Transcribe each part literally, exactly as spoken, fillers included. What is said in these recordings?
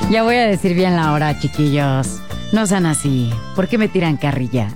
Ya voy a decir bien la hora, chiquillos. No sean así. ¿Por qué me tiran carrilla?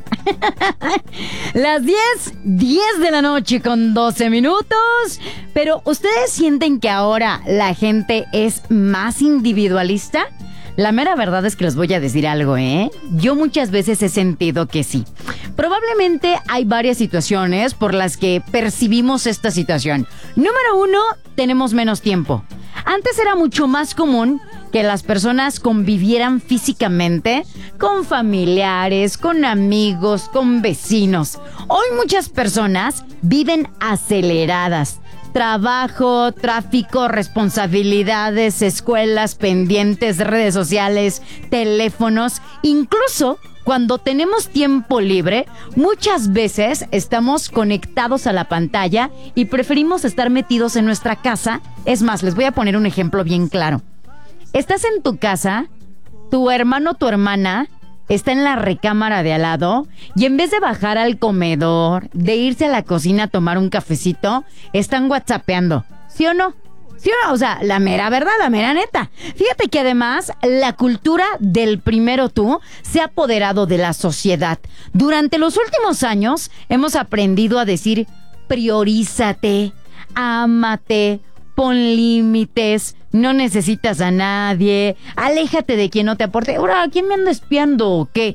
Las diez, diez de la noche con doce minutos. Pero ¿ustedes sienten que ahora la gente es más individualista? La mera verdad es que les voy a decir algo, ¿eh? Yo muchas veces he sentido que sí. Probablemente hay varias situaciones por las que percibimos esta situación. Número uno, tenemos menos tiempo. Antes era mucho más común que las personas convivieran físicamente con familiares, con amigos, con vecinos. Hoy muchas personas viven aceleradas. Trabajo, tráfico, responsabilidades, escuelas, pendientes, redes sociales, teléfonos. Incluso cuando tenemos tiempo libre, muchas veces estamos conectados a la pantalla y preferimos estar metidos en nuestra casa. Es más, les voy a poner un ejemplo bien claro. Estás en tu casa, tu hermano o tu hermana está en la recámara de al lado y en vez de bajar al comedor, de irse a la cocina a tomar un cafecito, están whatsappeando. ¿Sí o no? ¿Sí o no? O sea, la mera verdad, la mera neta. Fíjate que además la cultura del primero tú se ha apoderado de la sociedad. Durante los últimos años hemos aprendido a decir priorízate, ámate, pon límites, no necesitas a nadie, aléjate de quien no te aporte. Ahora, ¿quién me anda espiando o qué?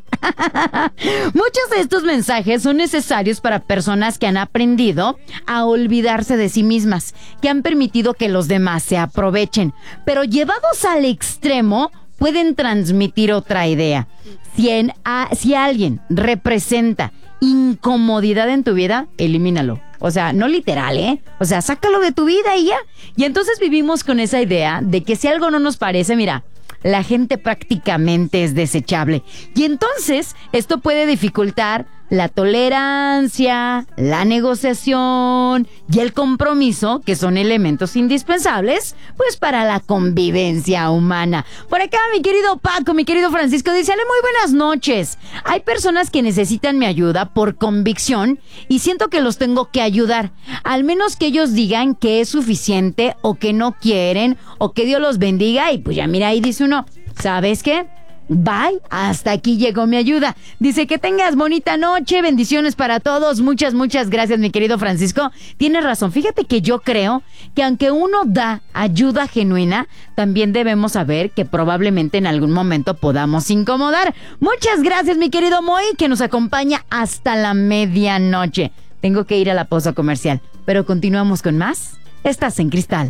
Muchos de estos mensajes son necesarios para personas que han aprendido a olvidarse de sí mismas, que han permitido que los demás se aprovechen, pero llevados al extremo pueden transmitir otra idea. Si, en, a, si alguien representa incomodidad en tu vida, elimínalo. O sea, no literal, ¿eh? O sea, sácalo de tu vida y ya. Y entonces vivimos con esa idea de que si algo no nos parece, mira, la gente prácticamente es desechable. Y entonces esto puede dificultar la tolerancia, la negociación y el compromiso, que son elementos indispensables, pues para la convivencia humana. Por acá, mi querido Paco, mi querido Francisco, dice, Ale, muy buenas noches. Hay personas que necesitan mi ayuda por convicción y siento que los tengo que ayudar. Al menos que ellos digan que es suficiente o que no quieren o que Dios los bendiga y pues ya mira, ahí dice uno, ¿sabes qué? Bye, hasta aquí llegó mi ayuda. Dice que tengas bonita noche, bendiciones para todos. Muchas, muchas gracias, mi querido Francisco. Tienes razón, fíjate que yo creo que aunque uno da ayuda genuina, también debemos saber que probablemente en algún momento podamos incomodar. Muchas gracias, mi querido Moy, que nos acompaña hasta la medianoche. Tengo que ir a la pausa comercial, pero continuamos con más. Estás en Cristal.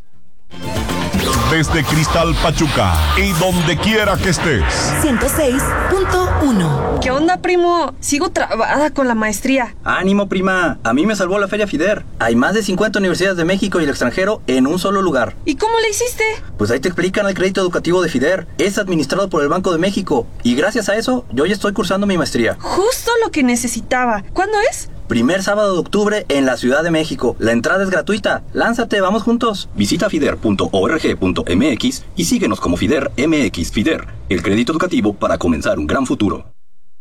Desde Cristal Pachuca y donde quiera que estés. ciento seis punto uno. ¿Qué onda, primo? Sigo trabada con la maestría. Ánimo, prima. A mí me salvó la Feria FIDER. Hay más de cincuenta universidades de México y el extranjero en un solo lugar. ¿Y cómo le hiciste? Pues ahí te explican el crédito educativo de FIDER. Es administrado por el Banco de México. Y gracias a eso, yo ya estoy cursando mi maestría. Justo lo que necesitaba. ¿Cuándo es? Primer sábado de octubre en la Ciudad de México. La entrada es gratuita. Lánzate, vamos juntos. Visita fider punto org punto m x y síguenos como FIDER M X. FIDER, el crédito educativo para comenzar un gran futuro.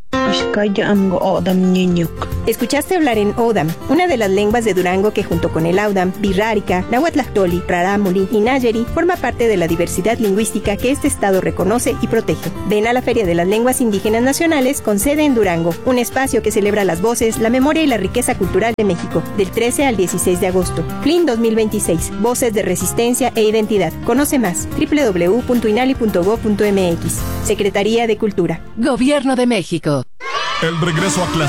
Escuchaste hablar en Odam, una de las lenguas de Durango que junto con el Audam, Birrárica, Nahuatlactoli, Rarámuri y Nayeri forma parte de la diversidad lingüística que este estado reconoce y protege. Ven a la Feria de las Lenguas Indígenas Nacionales con sede en Durango, un espacio que celebra las voces, la memoria y la riqueza cultural de México, del trece al dieciséis de agosto. F L I N dos mil veintiséis, Voces de Resistencia e Identidad. Conoce más, doble u doble u doble u punto inali punto gob punto m x. Secretaría de Cultura. Gobierno de México. El regreso a clase